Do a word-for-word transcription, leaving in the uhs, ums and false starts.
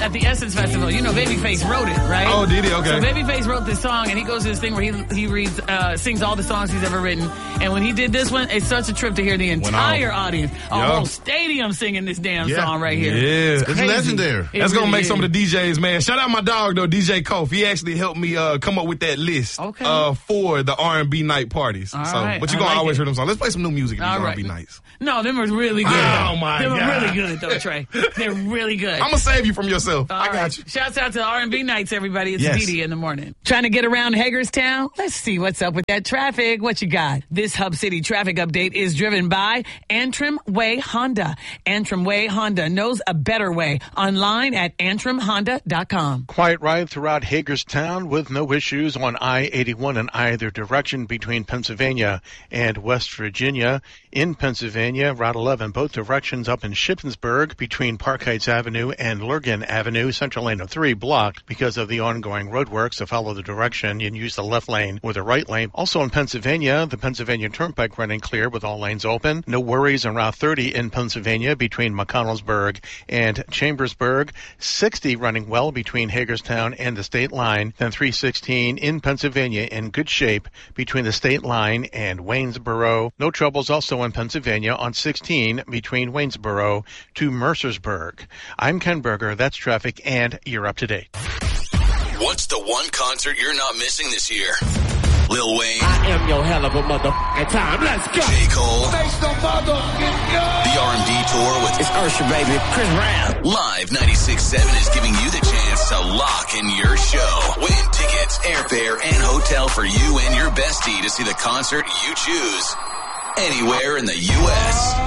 at the Essence Festival. You know, Babyface wrote it, right? Oh, did he? Okay. So Babyface wrote this song, and he goes to this thing where he he reads, uh, sings all the songs he's ever written. And when he did this one, it's such a trip to hear the entire audience, a Yo. whole stadium singing this damn Yeah. song right here. Yeah. It's legendary. It That's gonna really make is. some of the D Js, man. Shout out my dog though, D J Kof. He actually helped me uh, come up with that list Okay. uh, for the R and B night parties. All so, right. but you I gonna like always it. hear them songs. Let's play some new music at these All R right. and B nights. No, them were really good. Oh, my Them were God. really good, though, Trey. They're really good. I'm gonna save you from yourself. All I got right. you. Shouts out to R and B nights, everybody. It's Yes. D D in the morning. Trying to get around Hagerstown? Let's see what's up with that traffic. What you got? This Hub City traffic update is driven by Antrim Way Honda. Antrim Way Honda knows a better way. Online at antrim honda dot com. Quiet ride throughout Hagerstown with no issues on I eighty-one in either direction between Pennsylvania and West Virginia. In Pennsylvania, Route eleven, both directions up in Shippensburg between Park Heights Avenue and Lurgan Avenue. Central lane of three blocked because of the ongoing roadworks. So follow the direction and use the left lane or the right lane. Also in Pennsylvania, the Pennsylvania Turnpike running clear with all lanes open. No worries on Route thirty in Pennsylvania between McConnellsburg and Chambersburg. sixty running well between Hagerstown and the state line. Then three sixteen in Pennsylvania in good shape between the state line and Waynesboro. No troubles also in Pennsylvania on sixteen between Waynesboro to Mercersburg. I'm Ken Berger. That's traffic, and you're up to date. What's the one concert you're not missing this year? Lil Wayne, I am your hell of a motherfucking time. Let's go. J. Cole, the R and B tour with It's Usher, baby. Chris Brown. Live ninety-six point seven is giving you the chance to lock in your show. Win tickets, airfare, and hotel for you and your bestie to see the concert you choose anywhere in the U S